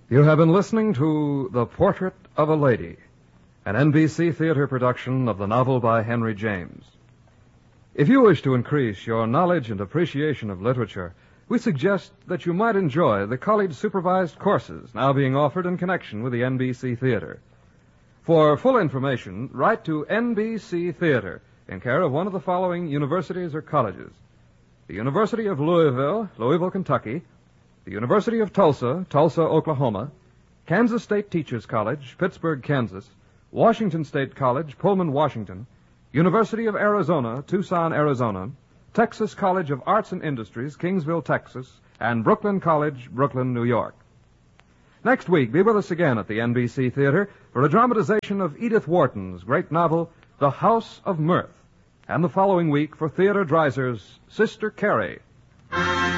You have been listening to The Portrait of a Lady, an NBC theater production of the novel by Henry James. If you wish to increase your knowledge and appreciation of literature, we suggest that you might enjoy the college-supervised courses now being offered in connection with the NBC Theater. For full information, write to NBC Theater in care of one of the following universities or colleges: the University of Louisville, Louisville, Kentucky; the University of Tulsa, Tulsa, Oklahoma; Kansas State Teachers College, Pittsburgh, Kansas; Washington State College, Pullman, Washington; University of Arizona, Tucson, Arizona; Texas College of Arts and Industries, Kingsville, Texas; and Brooklyn College, Brooklyn, New York. Next week, be with us again at the NBC Theater for a dramatization of Edith Wharton's great novel, The House of Mirth, and the following week for Theodore Dreiser's Sister Carrie.